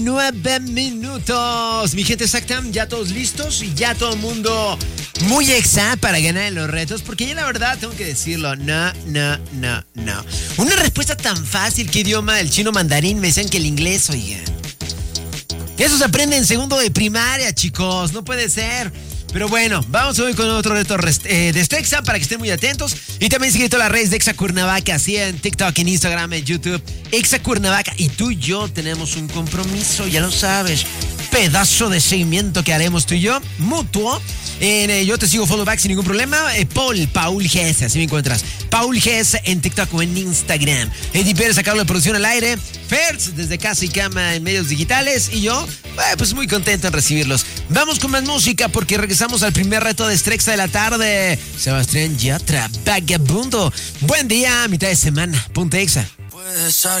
9 minutos. Mi gente exacta, ya todos listos y ya todo el mundo muy exa para ganar en los retos. Porque yo la verdad tengo que decirlo, no. Una respuesta tan fácil, ¿qué idioma? El chino mandarín, me decían que el inglés, oigan. Eso se aprende en segundo de primaria, chicos, no puede ser. Pero bueno, vamos hoy con otro reto de Extra para que estén muy atentos. Y también sigue todas las redes de Exa Cuernavaca, así en TikTok, en Instagram, en YouTube. Exa Cuernavaca. Y tú y yo tenemos un compromiso, ya lo sabes. Pedazo de seguimiento que haremos tú y yo, mutuo. Yo te sigo follow back sin ningún problema. Paul GS, así me encuentras. Paul GS en TikTok o en Instagram. Eddie Pérez a cargo de producción al aire. Fertz desde casa y cama en medios digitales. Y yo, pues muy contento en recibirlos. Vamos con más música porque regresamos al primer reto de Extra de la tarde. Sebastián Yatra, Vagabundo. Buen día, mitad de semana. Ponte Exa.